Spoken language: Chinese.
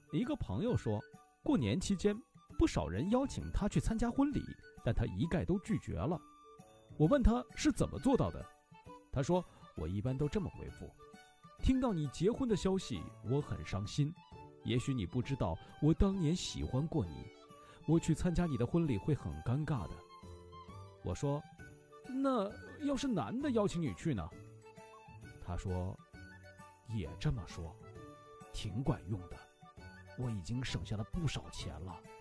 一个朋友说，过年期间不少人邀请他去参加婚礼，但他一概都拒绝了。我问他是怎么做到的，他说，我一般都这么回复：听到你结婚的消息，我很伤心。也许你不知道，我当年喜欢过你，我去参加你的婚礼会很尴尬的。我说，那要是男的邀请你去呢？他说，也这么说，挺管用的，我已经省下了不少钱了。